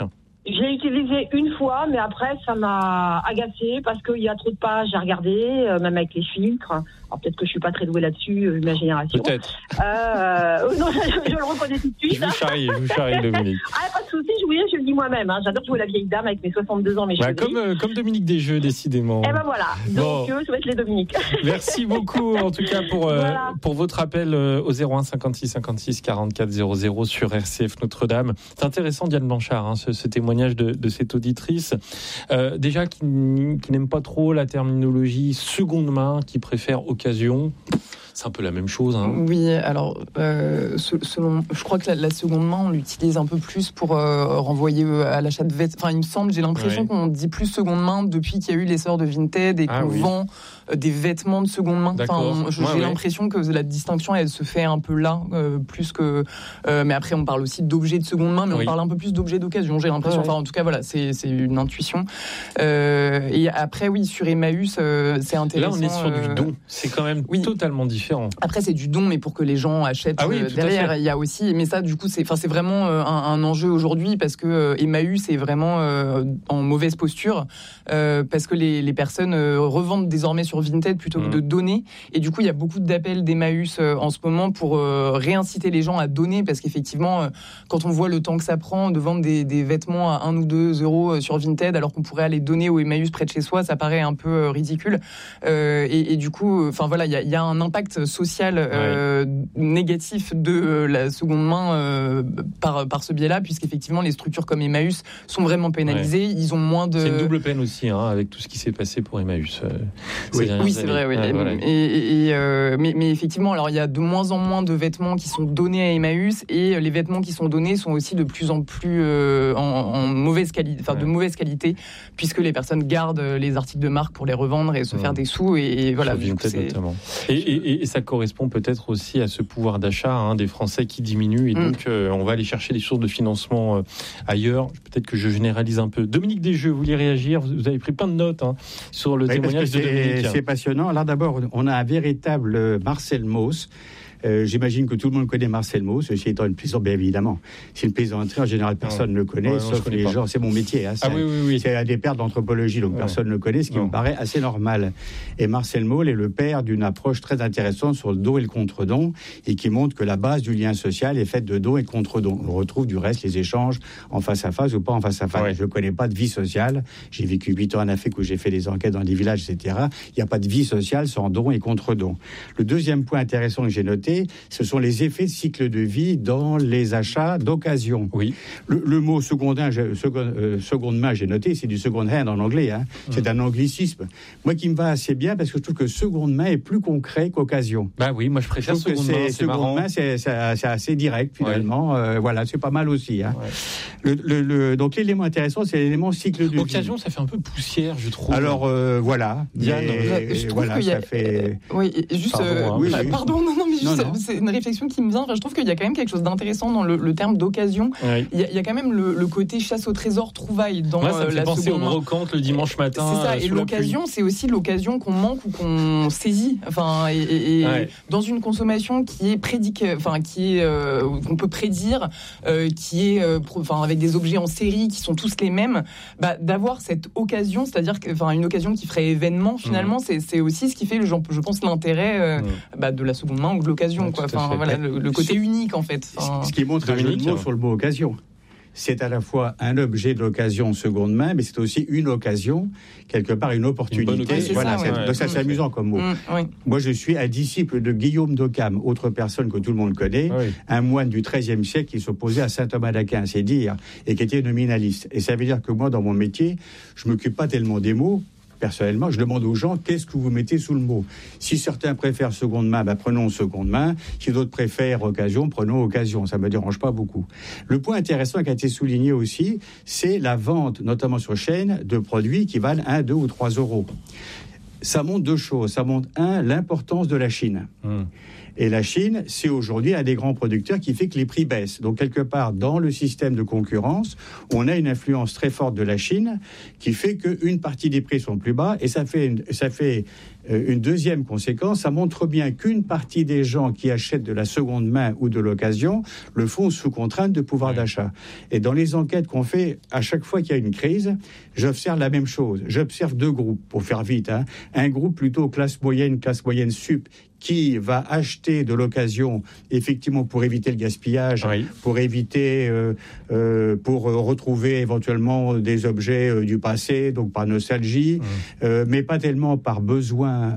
S6: Je l'ai utilisé une fois, mais après, ça m'a agacée parce qu'il y a trop de pages à regarder, même avec les filtres. Alors, peut-être que je suis pas très douée là-dessus, ma génération.
S3: Peut-être.
S6: Non, je le reconnais tout de suite.
S3: Je vous charrie, Dominique.
S6: Pas de souci, je le dis moi-même. J'adore jouer la vieille dame avec mes 62 ans, mes cheveux gris.
S3: Comme Dominique Desjeux, décidément.
S6: Et ben voilà. Donc, ça va être les Dominiques.
S3: Merci beaucoup, en tout cas, pour votre appel au 01 56 56 44 00 sur RCF Notre-Dame. C'est intéressant, Diane Blanchard, ce témoignage de cette auditrice. Déjà, qui n'aime pas trop la terminologie seconde main, qui préfère occasion. C'est un peu la même chose.
S4: Oui, alors, selon, je crois que la seconde main, on l'utilise un peu plus pour renvoyer à l'achat de vêtements. Enfin, il me semble, j'ai l'impression qu'on dit plus seconde main depuis qu'il y a eu l'essor de Vinted et qu'on vend des vêtements de seconde main. Enfin, j'ai l'impression que la distinction, elle se fait un peu là, plus que... mais après, on parle aussi d'objets de seconde main, mais on parle un peu plus d'objets d'occasion, j'ai l'impression. Enfin, en tout cas, voilà, c'est une intuition. Et après, oui, sur Emmaüs, c'est intéressant.
S3: Là, on est sur du don. C'est quand même totalement différent.
S4: Après, c'est du don, mais pour que les gens achètent derrière, il y a aussi... Mais ça, du coup, c'est vraiment un enjeu aujourd'hui, parce que Emmaüs est vraiment en mauvaise posture, parce que les personnes revendent désormais sur Vinted plutôt que de donner. Et du coup, il y a beaucoup d'appels d'Emmaüs en ce moment pour réinciter les gens à donner, parce qu'effectivement, quand on voit le temps que ça prend de vendre des vêtements à 1 ou 2 euros sur Vinted, alors qu'on pourrait aller donner au Emmaüs près de chez soi, ça paraît un peu ridicule. Et du coup, il y a un impact social négatif de la seconde main par ce biais-là, puisqu'effectivement, les structures comme Emmaüs sont vraiment pénalisées. Ils ont moins de...
S3: C'est une double peine aussi, avec tout ce qui s'est passé pour Emmaüs.
S4: Oui, c'est vrai. Mais effectivement, alors il y a de moins en moins de vêtements qui sont donnés à Emmaüs, et les vêtements qui sont donnés sont aussi de plus en plus en mauvaise qualité, de mauvaise qualité, puisque les personnes gardent les articles de marque pour les revendre et se faire des sous. Et voilà.
S3: Notamment. Et ça correspond peut-être aussi à ce pouvoir d'achat des Français qui diminue, et donc on va aller chercher des sources de financement ailleurs. Peut-être que je généralise un peu. Dominique Desjeux, vous voulez réagir ? Vous avez pris plein de notes sur le témoignage de Dominique.
S5: C'est passionnant. Alors d'abord, on a un véritable Marcel Mauss. J'imagine que tout le monde connaît Marcel Mauss, ceci étant une plaisanterie, bien évidemment. C'est une plaisanterie, en général, personne ne le connaît, sauf les gens. C'est mon métier. C'est un des pères d'anthropologie, donc personne ne le connaît, ce qui me paraît assez normal. Et Marcel Mauss est le père d'une approche très intéressante sur le don et le contre-don, et qui montre que la base du lien social est faite de don et de contre-don. On retrouve du reste les échanges en face à face ou pas en face à face. Je ne connais pas de vie sociale. J'ai vécu 8 ans en Afrique où j'ai fait des enquêtes dans des villages, etc. Il n'y a pas de vie sociale sans don et contre-don. Le deuxième point intéressant que j'ai noté, ce sont les effets de cycle de vie dans les achats d'occasion.
S3: Oui.
S5: Le mot seconde main, j'ai noté, c'est du second hand en anglais. C'est un anglicisme. Moi qui me va assez bien, parce que je trouve que seconde main est plus concret qu'occasion.
S3: Bah oui, moi je préfère seconde main. C'est marrant.
S5: Seconde main, c'est assez direct finalement. Voilà, c'est pas mal aussi. Donc l'élément intéressant, c'est l'élément cycle de vie.
S3: Occasion, ça fait un peu poussière, je trouve.
S5: Alors voilà.
S4: Diane, je trouve qu'il y a... Oui, juste... Pardon, mais juste... C'est une réflexion qui me vient. Je trouve qu'il y a quand même quelque chose d'intéressant dans le terme d'occasion. Il y a quand même le côté chasse au trésor, trouvaille dans la seconde main. Ça me fait penser aux brocantes
S3: le dimanche matin.
S4: C'est ça. Et l'occasion, c'est aussi l'occasion qu'on manque ou qu'on saisit. Dans une consommation qui est qu'on peut prédire, qui est avec des objets en série qui sont tous les mêmes, d'avoir cette occasion, c'est-à-dire une occasion qui ferait événement finalement, c'est aussi ce qui fait, je pense, l'intérêt de la seconde main ou de l'occasion. Le côté unique en fait.
S5: Ce qui montre un jeu de mots sur le mot occasion. C'est à la fois un objet de l'occasion seconde main, mais c'est aussi une occasion, quelque part une opportunité. Donc ça, c'est amusant comme mot. Moi, je suis un disciple de Guillaume d'Occam, autre personne que tout le monde connaît, un moine du XIIIe siècle qui s'opposait à saint Thomas d'Aquin, c'est dire, et qui était nominaliste. Et ça veut dire que moi, dans mon métier, je m'occupe pas tellement des mots. Personnellement, je demande aux gens qu'est-ce que vous mettez sous le mot. Si certains préfèrent seconde main, prenons seconde main. Si d'autres préfèrent occasion, prenons occasion. Ça me dérange pas beaucoup. Le point intéressant qui a été souligné aussi, c'est la vente, notamment sur chaîne, de produits qui valent 1, 2 ou 3 euros. Ça montre deux choses. Ça montre, l'importance de la Chine. Et la Chine, c'est aujourd'hui un des grands producteurs qui fait que les prix baissent. Donc, quelque part, dans le système de concurrence, on a une influence très forte de la Chine qui fait qu'une partie des prix sont plus bas. Et ça fait une deuxième conséquence. Ça montre bien qu'une partie des gens qui achètent de la seconde main ou de l'occasion le font sous contrainte de pouvoir d'achat. Et dans les enquêtes qu'on fait, à chaque fois qu'il y a une crise, j'observe la même chose. J'observe deux groupes, pour faire vite. Un groupe plutôt classe moyenne sup, qui va acheter de l'occasion, effectivement, pour éviter le gaspillage, pour éviter, pour retrouver éventuellement des objets du passé, donc par nostalgie, mais pas tellement par besoin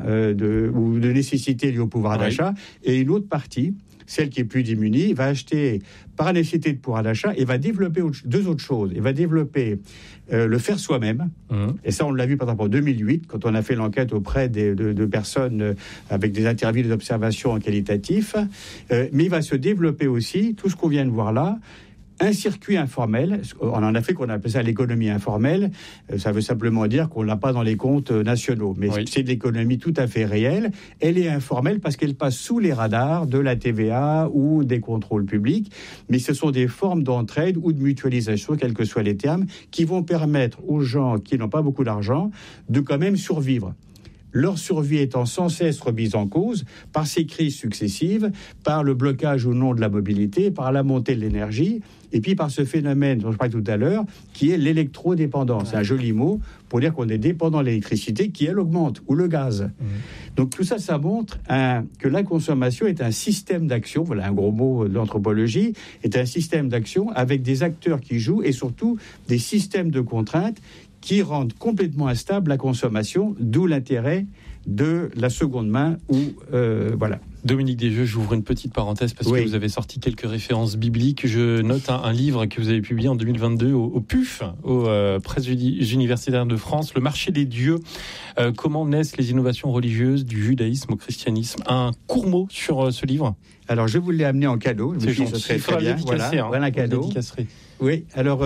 S5: ou de nécessité liée au pouvoir d'achat. Et une autre partie, celle qui est plus démunie, va acheter par nécessité de pouvoir d'achat et va développer deux autres choses. Il va développer le faire soi-même. Et ça, on l'a vu par exemple en 2008, quand on a fait l'enquête auprès de personnes avec des interviews, des observations en qualitatif. Mais il va se développer aussi, tout ce qu'on vient de voir là, un circuit informel. On en a fait qu'on appelle ça l'économie informelle. Ça veut simplement dire qu'on l'a pas dans les comptes nationaux. Mais c'est de l'économie tout à fait réelle. Elle est informelle parce qu'elle passe sous les radars de la TVA ou des contrôles publics. Mais ce sont des formes d'entraide ou de mutualisation, quels que soient les termes, qui vont permettre aux gens qui n'ont pas beaucoup d'argent de quand même survivre. Leur survie étant sans cesse remise en cause par ces crises successives, par le blocage ou non de la mobilité, par la montée de l'énergie, et puis par ce phénomène dont je parlais tout à l'heure, qui est l'électrodépendance. C'est un joli mot pour dire qu'on est dépendant de l'électricité qui, elle, augmente, ou le gaz. Donc tout ça, ça montre que la consommation est un système d'action, voilà un gros mot de l'anthropologie, est un système d'action avec des acteurs qui jouent et surtout des systèmes de contraintes qui rendent complètement instable la consommation, d'où l'intérêt de la seconde main ou voilà.
S3: Dominique Desjeux, j'ouvre une petite parenthèse parce que vous avez sorti quelques références bibliques. Je note un livre que vous avez publié en 2022 au PUF, aux Presses universitaires de France, Le marché des dieux. Comment naissent les innovations religieuses du judaïsme au christianisme? Un court mot sur ce livre.
S5: Alors je vous l'ai amené en cadeau.
S3: C'est gentil.
S5: Ce serait très bien. Voilà un cadeau. Oui, alors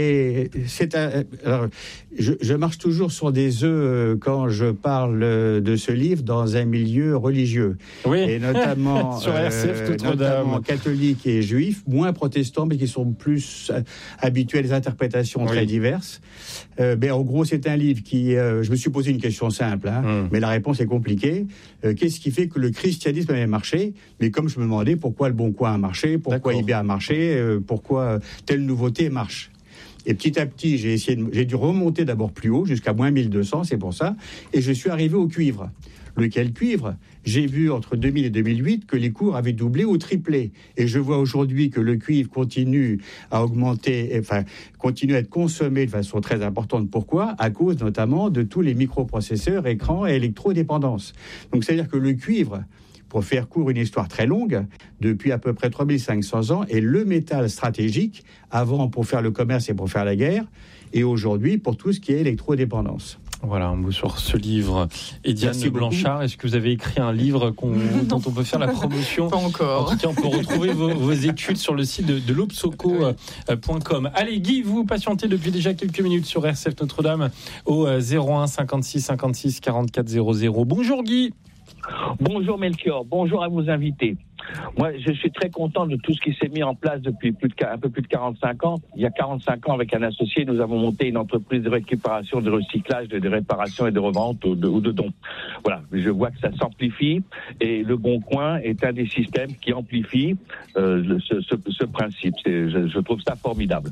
S5: je marche toujours sur des œufs quand je parle de ce livre dans un milieu religieux.
S3: Oui.
S5: Et notamment
S3: sur RCF Notre-Dame,
S5: notamment catholiques et juifs, moins protestants, mais qui sont plus habitués à des interprétations très diverses. Mais en gros, c'est un livre qui... je me suis posé une question simple, mais la réponse est compliquée. Qu'est-ce qui fait que le christianisme a marché? Mais comme je me demandais pourquoi le Bon Coin a marché, pourquoi eBay a marché, pourquoi telle nouveauté marche. Et petit à petit, j'ai dû remonter d'abord plus haut, jusqu'à moins 1200, c'est pour ça, et je suis arrivé au cuivre. Lequel cuivre? J'ai vu entre 2000 et 2008 que les cours avaient doublé ou triplé. Et je vois aujourd'hui que le cuivre continue à augmenter, continue à être consommé de façon très importante. Pourquoi? À cause notamment de tous les microprocesseurs, écrans et électrodépendance. Donc c'est-à-dire que le cuivre, pour faire court une histoire très longue, depuis à peu près 3500 ans, est le métal stratégique, avant pour faire le commerce et pour faire la guerre, et aujourd'hui pour tout ce qui est électrodépendance.
S3: Voilà, un mot sur ce livre. Et Diane Blanchard, est-ce que vous avez écrit un livre dont on peut faire la promotion?
S4: Pas encore.
S3: En tout cas, on peut retrouver vos études sur le site de l'Obsoco.com. Allez, Guy, vous patientez depuis déjà quelques minutes sur RCF Notre-Dame au 01 56 56 44 00. Bonjour Guy.
S7: Bonjour Melchior, bonjour à vos invités. Moi, je suis très content de tout ce qui s'est mis en place depuis un peu plus de 45 ans. Il y a 45 ans, avec un associé, nous avons monté une entreprise de récupération, de recyclage, de réparation et de revente ou de dons. Voilà, je vois que ça s'amplifie et le Bon Coin est un des systèmes qui amplifie ce principe. Je trouve ça formidable.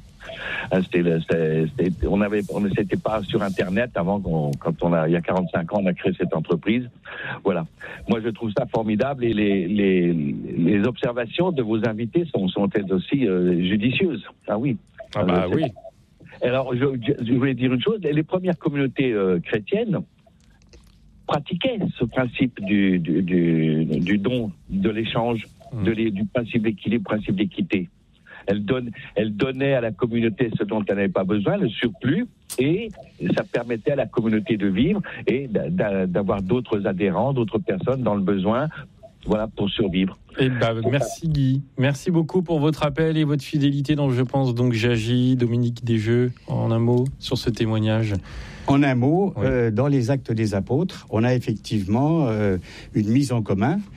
S7: On n'était pas sur Internet avant, il y a 45 ans, on a créé cette entreprise. Voilà. Moi, je trouve ça formidable et les observations de vos invités sont elles aussi judicieuses. Ah oui.
S3: Ah bah oui.
S7: Alors, je voulais dire une chose. Les premières communautés chrétiennes pratiquaient ce principe du don, de l'échange, du principe d'équilibre, principe d'équité. Elle donnait à la communauté ce dont elle n'avait pas besoin, le surplus, et ça permettait à la communauté de vivre et d'avoir d'autres adhérents, d'autres personnes dans le besoin. Voilà, pour survivre.
S3: Merci Guy. Merci beaucoup pour votre appel et votre fidélité dont je pense donc j'agis. Dominique Desjeux, en un mot sur ce témoignage.
S5: En un mot, dans les Actes des Apôtres, on a effectivement une mise en commun.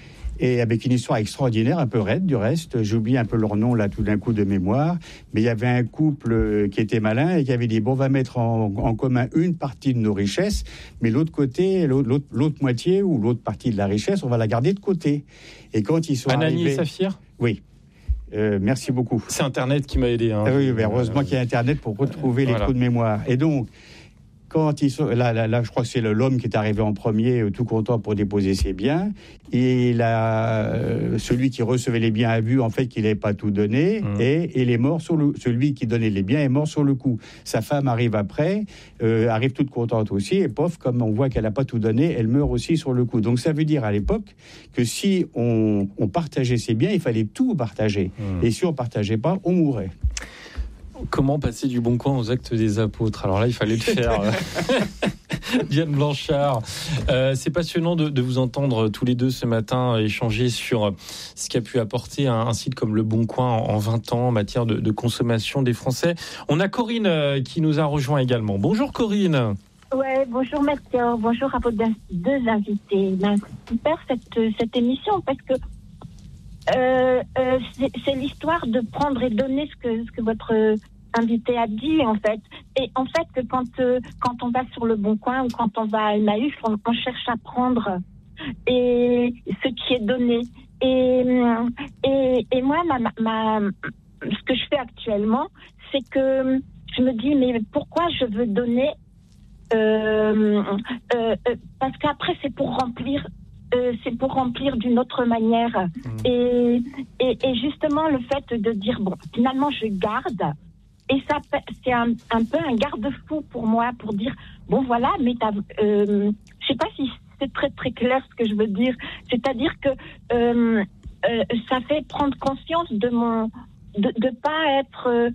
S5: et avec une histoire extraordinaire, un peu raide du reste. J'oublie un peu leur nom là tout d'un coup de mémoire, mais il y avait un couple qui était malin et qui avait dit bon, on va mettre en commun une partie de nos richesses, mais l'autre côté, l'autre moitié ou l'autre partie de la richesse, on va la garder de côté. Et quand ils sont
S3: Anani
S5: arrivés,
S3: et Saphir.
S5: Oui. Merci beaucoup.
S3: C'est Internet qui m'a aidé. Hein.
S5: Oui, mais heureusement qu'il y a Internet pour retrouver les trous de mémoire. Et donc, quand ils sont là, je crois que c'est l'homme qui est arrivé en premier, tout content pour déposer ses biens. Et celui qui recevait les biens a vu en fait qu'il n'avait pas tout donné et il est mort celui qui donnait les biens est mort sur le coup. Sa femme arrive après, arrive toute contente aussi et pof, comme on voit qu'elle n'a pas tout donné, elle meurt aussi sur le coup. Donc ça veut dire à l'époque que si on partageait ses biens, il fallait tout partager. Et si on partageait pas, on mourait.
S3: Comment passer du Bon Coin aux actes des apôtres? Alors là, il fallait le faire. Diane Blanchard, c'est passionnant de vous entendre tous les deux ce matin échanger sur ce qu'a pu apporter un site comme Le Bon Coin en 20 ans en matière de consommation des Français. On a Corinne qui nous a rejoint également. Bonjour Corinne.
S8: Ouais, bonjour Mathieu, bonjour à vos deux invités. Super cette émission parce que c'est l'histoire de prendre et donner ce que votre invité a dit en fait. Et en fait que quand on va sur Le Bon Coin ou quand on va à Emmaüs, on cherche à prendre et ce qui est donné. Et moi ce que je fais actuellement, c'est que je me dis mais pourquoi je veux donner parce qu'après c'est pour remplir d'une autre manière. Et justement, le fait de dire, bon, finalement, je garde. Et ça, c'est un peu un garde-fou pour moi, pour dire, bon, voilà, mais je sais pas si c'est très, très clair ce que je veux dire. C'est-à-dire que ça fait prendre conscience de pas être...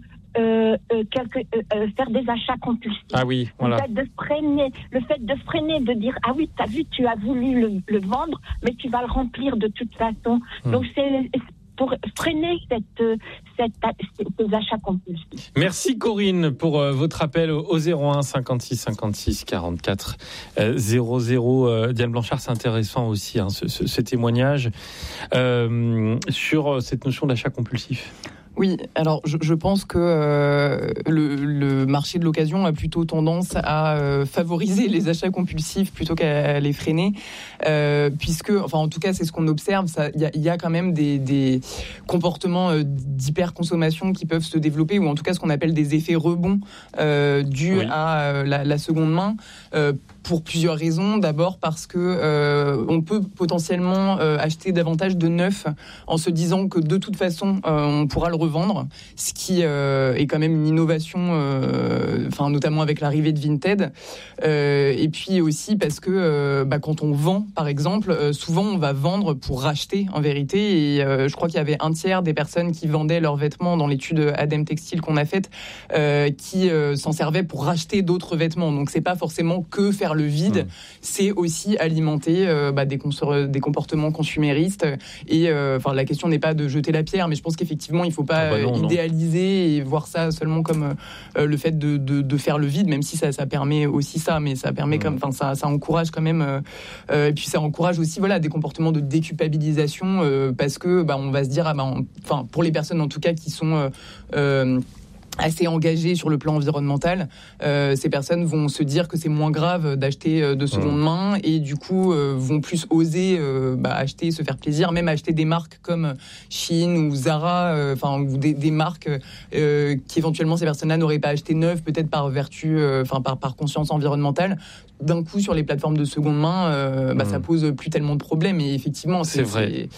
S8: faire des achats compulsifs.
S3: Ah oui, voilà.
S8: Le fait de freiner, de dire ah oui, t'as vu, tu as voulu le vendre, mais tu vas le remplir de toute façon. Donc c'est pour freiner ces achats compulsifs.
S3: Merci Corinne pour votre appel au 01 56 56 44 00. Diane Blanchard, c'est intéressant aussi ce témoignage sur cette notion d'achat compulsif.
S4: Oui, alors je pense que le marché de l'occasion a plutôt tendance à favoriser les achats compulsifs plutôt qu'à les freiner, puisque, enfin en tout cas c'est ce qu'on observe, il y a quand même des comportements d'hyperconsommation qui peuvent se développer, ou en tout cas ce qu'on appelle des effets rebonds dus à la seconde main, pour plusieurs raisons. D'abord parce que on peut potentiellement acheter davantage de neuf en se disant que de toute façon on pourra le revendre, ce qui est quand même une innovation, notamment avec l'arrivée de Vinted. Et puis aussi parce que quand on vend, par exemple, souvent on va vendre pour racheter en vérité. Et je crois qu'il y avait un tiers des personnes qui vendaient leurs vêtements dans l'étude Adem Textile qu'on a faite, qui s'en servaient pour racheter d'autres vêtements. Donc c'est pas forcément que faire le vide, c'est aussi alimenter des comportements consuméristes. Et la question n'est pas de jeter la pierre, mais je pense qu'effectivement il faut pas idéaliser et voir ça seulement comme le fait de faire le vide, même si ça permet aussi ça, mais ça permet ça encourage quand même et puis ça encourage aussi des comportements de déculpabilisation parce que on va se dire pour les personnes en tout cas qui sont assez engagées sur le plan environnemental, ces personnes vont se dire que c'est moins grave d'acheter de seconde main et du coup vont plus oser acheter, se faire plaisir, même acheter des marques comme Shein ou Zara, ou des marques qui éventuellement ces personnes-là n'auraient pas acheté neuves, peut-être par vertu, par conscience environnementale. D'un coup sur les plateformes de seconde main, ça pose plus tellement de problèmes et effectivement
S3: c'est vrai.